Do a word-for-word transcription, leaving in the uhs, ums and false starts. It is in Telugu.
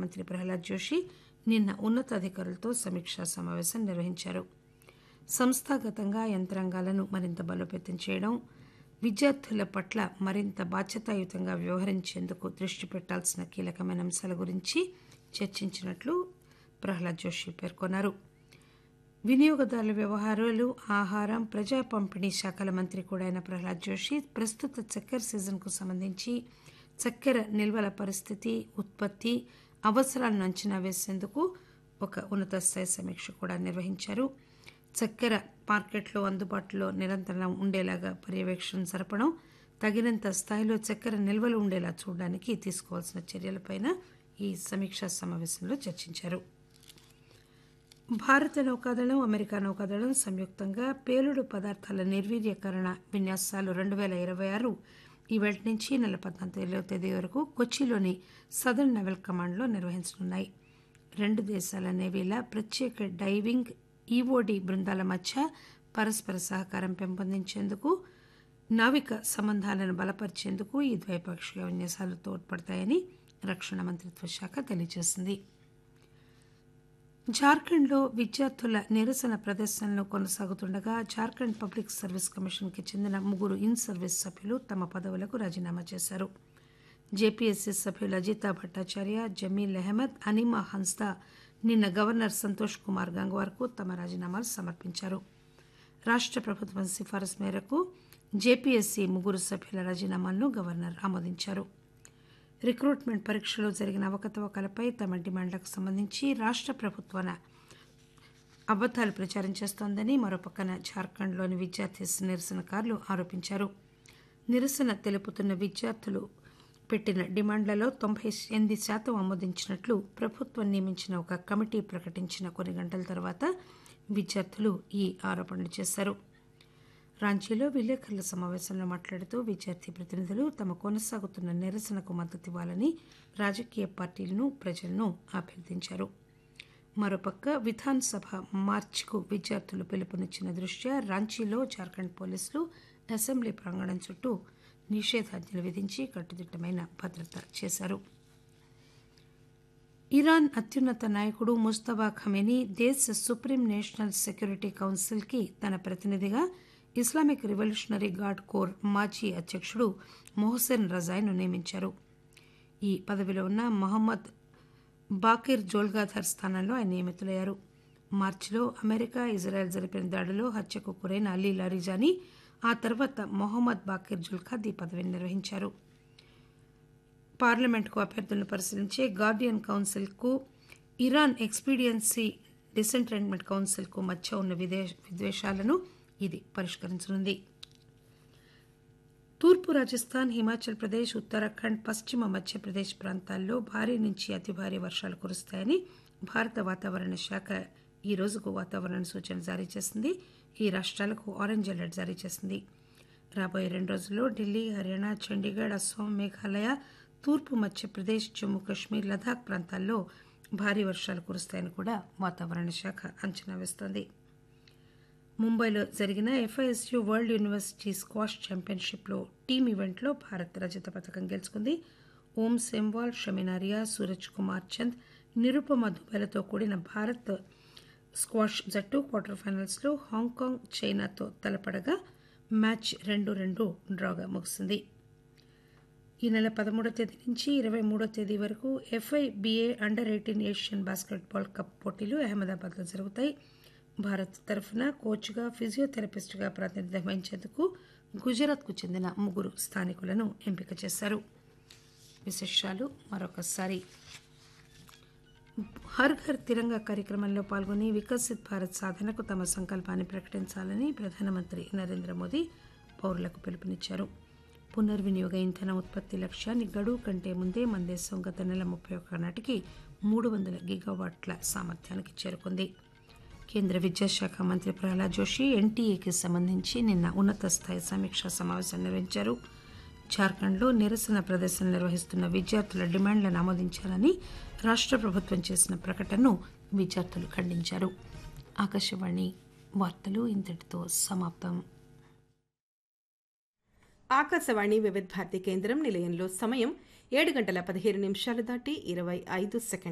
మంత్రి ప్రహ్లాద్ జోషి నిన్న ఉన్నతాధికారులతో సమీక్షా సమావేశం నిర్వహించారు. సంస్థాగతంగా యంత్రాంగాలను మరింత బలోపేతం చేయడం, విద్యార్థుల పట్ల మరింత బాధ్యతాయుతంగా వ్యవహరించేందుకు దృష్టి పెట్టాల్సిన కీలకమైన అంశాల గురించి చర్చించినట్లు ప్రహ్లాద్ జోషి పేర్కొన్నారు. వినియోగదారుల వ్యవహారాలు, ఆహారం, ప్రజా పంపిణీ శాఖల మంత్రి కూడా అయిన ప్రహ్లాద్ జోషి ప్రస్తుత చక్కెర సీజన్కు సంబంధించి చక్కెర నిల్వల పరిస్థితి, ఉత్పత్తి, అవసరాలను అంచనా వేసేందుకు ఒక ఉన్నత స్థాయి సమీక్ష కూడా నిర్వహించారు. చక్కెర మార్కెట్లో అందుబాటులో నిరంతరం ఉండేలాగా పర్యవేక్షణ జరపడం, తగినంత స్థాయిలో చక్కెర నిల్వలు ఉండేలా చూడడానికి తీసుకోవాల్సిన చర్యలపైన ఈ సమీక్షా సమావేశంలో చర్చించారు. భారత నౌకాదళం, అమెరికా నౌకాదళం సంయుక్తంగా పేలుడు పదార్థాల నిర్వీర్యకరణ విన్యాసాలు రెండు పేల ఇరవై ఆరు ఈవేళ నుంచి నెల పద్నాలుగవ తేదీ వరకు కొచ్చిలోని సదర్న్ నెవల్ కమాండ్లో నిర్వహించనున్నాయి. రెండు దేశాల నేవీల ప్రత్యేక డైవింగ్, ఈఓడి బృందాల మధ్య పరస్పర సహకారం పెంపొందించేందుకు, నావిక సంబంధాలను బలపరిచేందుకు ఈ ద్వైపాక్షిక విన్యాసాలు తోడ్పడతాయని రక్షణ మంత్రిత్వ శాఖ తెలియజేసింది. జార్ఖండ్లో విద్యార్థుల నిరసన ప్రదర్శనలు కొనసాగుతుండగా జార్ఖండ్ పబ్లిక్ సర్వీస్ కమిషన్కి చెందిన ముగ్గురు ఇన్ సర్వీస్ సభ్యులు తమ పదవులకు రాజీనామా చేశారు. జేపీఎస్సీ సభ్యులు అజితా భట్టాచార్య, జమీల్ అహ్మద్, అనిమా హన్స్దా నిన్న గవర్నర్ సంతోష్ కుమార్ గంగ్వార్కు తమ రాజీనామాలు సమర్పించారు. రాష్ట ప్రభుత్వం సిఫారసు మేరకు జేపీఎస్సీ ముగ్గురు సభ్యుల రాజీనామాలను గవర్నర్ ఆమోదించారు. రిక్రూట్మెంట్ పరీక్షలో జరిగిన అవకతవకలపై తమ డిమాండ్లకు సంబంధించి రాష్ట ప్రభుత్వం అబద్దాలు ప్రచారం చేస్తోందని మరోపక్కన జార్ఖండ్లోని విద్యార్థి నిరసనకారులు ఆరోపించారు. నిరసన తెలుపుతున్న విద్యార్థులు పెట్టిన డిమాండ్లలో తొంభై ఎనిమిది శాతం ఆమోదించినట్లు ప్రభుత్వం నియమించిన ఒక కమిటీ ప్రకటించిన కొన్ని గంటల తర్వాత విద్యార్థులు ఈ ఆరోపణలు చేశారు. రాంచీలో విలేకరుల సమావేశంలో మాట్లాడుతూ విద్యార్థి ప్రతినిధులు తమ కొనసాగుతున్న నిరసనకు మద్దతివ్వాలని రాజకీయ పార్టీలను, ప్రజలను అభ్యర్థించారు. మరోపక్క విధానసభ మార్చికు విద్యార్థులు పిలుపునిచ్చిన దృష్ట్యా రాంచీలో జార్ఖండ్ పోలీసులు అసెంబ్లీ ప్రాంగణం చుట్టూ నిషేధాజ్ఞలు విధించి కట్టుదిట్టమైన భద్రత చేశారు. ఇరాన్ అత్యున్నత నాయకుడు ముస్తఫా ఖమేనీ దేశ సుప్రీం నేషనల్ సెక్యూరిటీ కౌన్సిల్కి తన ప్రతినిధిగా ఇస్లామిక్ రివల్యూషనరీ గార్డ్ కోర్ మాజీ అధ్యక్షుడు మొహసెన్ రజాయ్ను నియమించారు. ఈ పదవిలో ఉన్న మహమ్మద్ బాకిర్ జోల్గాధర్ స్థానంలో ఆయన నియమితులయ్యారు. మార్చిలో అమెరికా, ఇజ్రాయెల్ జరిపిన దాడిలో హత్యకు గురైన అలీ లారిజానీ ఆ తర్వాత మొహమ్మద్ బాకిర్ జుల్ఖాద్ ఈ పదవిని నిర్వహించారు. పార్లమెంట్కు అభ్యర్థులను పరిశీలించే గార్డియన్ కౌన్సిల్కు, ఇరాన్ ఎక్స్పీడియన్సీ డిసెంట్రెంట్మెంట్ కౌన్సిల్కు మధ్య ఉన్న విద్వేషాలను ఇది పరిష్కరించనుంది. తూర్పు రాజస్థాన్, హిమాచల్ ప్రదేశ్, ఉత్తరాఖండ్, పశ్చిమ మధ్యప్రదేశ్ ప్రాంతాల్లో భారీ నుంచి అతి భారీ వర్షాలు కురుస్తాయని భారత వాతావరణ శాఖ ఈ రోజుకు వాతావరణ సూచన జారీ చేసింది. ఈ రాష్ట్రాలకు ఆరెంజ్ అలర్ట్ జారీ చేసింది. రాబోయే రెండు రోజుల్లో ఢిల్లీ, హర్యానా, చండీగఢ్, అస్సాం, మేఘాలయ, తూర్పు మధ్యప్రదేశ్, జమ్మూ కశ్మీర్, లదాఖ్ ప్రాంతాల్లో భారీ వర్షాలు కురుస్తాయని కూడా వాతావరణ శాఖ అంచనా వేస్తోంది. ముంబైలో జరిగిన FISU world university squash ఛాంపియన్షిప్లో team ఈవెంట్లో భారత్ రజత పథకం గెలుచుకుంది. ఓం సెమ్వాల్, షమినారియా, సూరజ్ కుమార్ చంద్, నిరుపమ దుబేలతో కూడిన భారత్ స్క్వాష్ జట్టు క్వార్టర్ ఫైనల్స్లో హాంకాంగ్, చైనాతో తలపడగా మ్యాచ్ రెండు రెండు డ్రాగా ముగిసింది. ఈ నెల పదమూడో తేదీ నుంచి ఇరవై మూడో తేదీ వరకు FIBA under eighteen Asian basketball cup పోటీలు అహ్మదాబాద్లో జరుగుతాయి. భారత్ తరఫున కోచ్గా, ఫిజియోథెరపిస్ట్గా ప్రాతినిధ్యం వహించేందుకు గుజరాత్కు చెందిన ముగ్గురు స్థానికులను ఎంపిక చేశారు. విశేషాలు మరొకసారి. హర్ ఘర్ తిరంగా కార్యక్రమంలో పాల్గొని వికసిత్ భారత్ సాధనకు తమ సంకల్పాన్ని ప్రకటించాలని ప్రధానమంత్రి నరేంద్ర మోదీ పౌరులకు పిలుపునిచ్చారు. పునర్వినియోగ ఇంధన ఉత్పత్తి లక్ష్యాన్ని గడువు కంటే ముందే మన దేశం గత నెల ముప్పై ఒక్క నాటికి మూడు వందల గిగావాట్ల సామర్థ్యానికి చేరుకుంది. కేంద్ర విద్యాశాఖ మంత్రి ప్రహ్లాద్ జోషి ఎన్టీఏకి సంబంధించి నిన్న ఉన్నత స్థాయి సమీక్షా సమావేశం నిర్వహించారు. జార్ఖండ్లో నిరసన ప్రదర్శన నిర్వహిస్తున్న విద్యార్థుల డిమాండ్లను ఆమోదించాలని రాష్ట ప్రభుత్వం చేసిన ప్రకటనను విద్యార్థులు ఖండించారు. ఆకాశవాణి వార్తలు ఇంతటితో సమాప్తం. ఆకాశవాణి వివిధ భారతి కేంద్రం నిలయంలో సమయం ఏడు గంటల పదిహేను నిమిషాలు దాటి ఇరవై ఐదు సెకండ్.